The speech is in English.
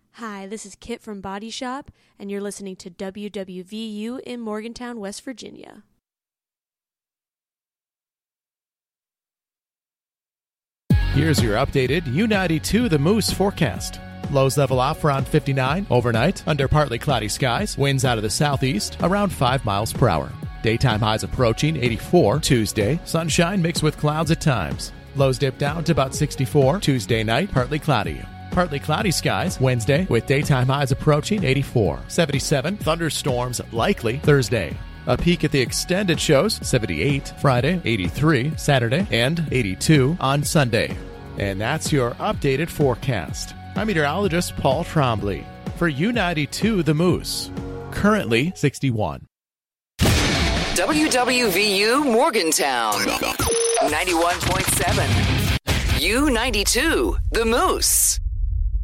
Hi, this is Kit from Body Shop, and you're listening to WWVU in Morgantown, West Virginia. Here's your updated U92 The Moose forecast. Lows level off around 59 overnight, under partly cloudy skies, winds out of the southeast, around 5 miles per hour. Daytime highs approaching 84 Tuesday, sunshine mixed with clouds at times. Lows dip down to about 64 Tuesday night, partly cloudy. Partly cloudy skies Wednesday, with daytime highs approaching 84. 77, thunderstorms likely Thursday. A peek at the extended shows, 78 Friday, 83 Saturday, and 82 on Sunday. And that's your updated forecast. I'm meteorologist Paul Trombley for U92 The Moose, currently 61. WWVU Morgantown, 91.7. U92 The Moose.